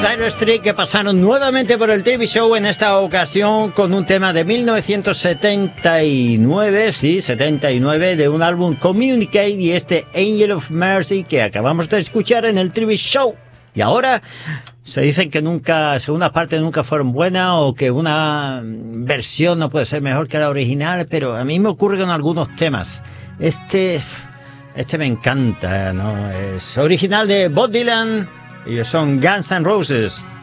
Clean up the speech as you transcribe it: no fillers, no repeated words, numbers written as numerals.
Dire Straits, que pasaron nuevamente por el TV Show, en esta ocasión con un tema de 1979, sí, 79, de un álbum Communicate, y este Angel of Mercy que acabamos de escuchar en el TV Show. Y ahora se dicen que nunca, segundas partes nunca fueron buenas, o que una versión no puede ser mejor que la original, pero a mí me ocurre con algunos temas. Este me encanta, ¿no? Es original de Bob Dylan. Ellos son Guns N' Roses.